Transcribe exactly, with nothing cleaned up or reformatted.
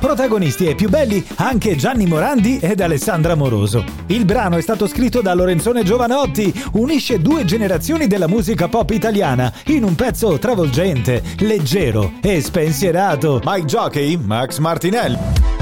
protagonisti e più belli anche Gianni Morandi ed Alessandra Moroso. Il brano è stato scritto da Lorenzone Giovanotti, unisce due generazioni della musica pop italiana in un pezzo travolgente, leggero e spensierato. Mike Jockey, Max Martinelli.